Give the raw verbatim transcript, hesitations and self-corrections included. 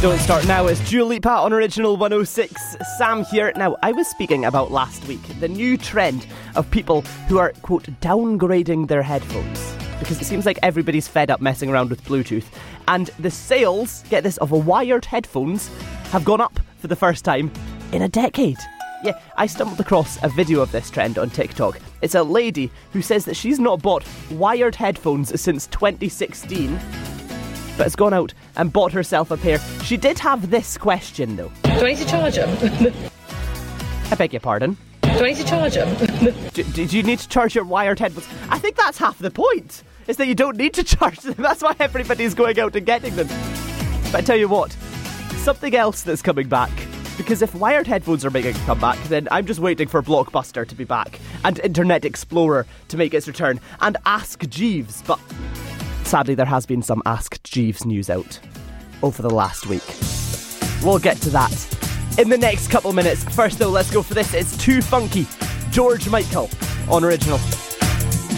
Don't Start Now. It's Dua Lipa on Original one oh six. Sam here. Now, I was speaking about last week the new trend of people who are, quote, downgrading their headphones. Because it seems like everybody's fed up messing around with Bluetooth. And the sales, get this, of wired headphones have gone up for the first time in a decade. Yeah, I stumbled across a video of this trend on TikTok. It's a lady who says that she's not bought wired headphones since twenty sixteen, but has gone out and bought herself a pair. She did have this question, though. Do I need to charge them? I beg your pardon? Do I need to charge them? do, do you need to charge your wired headphones? I think that's half the point, is that you don't need to charge them. That's why everybody's going out and getting them. But I tell you what, something else that's coming back. Because if wired headphones are making a comeback, then I'm just waiting for Blockbuster to be back, and Internet Explorer to make its return, and Ask Jeeves. But sadly, there has been some Ask Jeeves news out over the last week. We'll get to that in the next couple minutes. First though, let's go for this. It's Too Funky. George Michael on Original.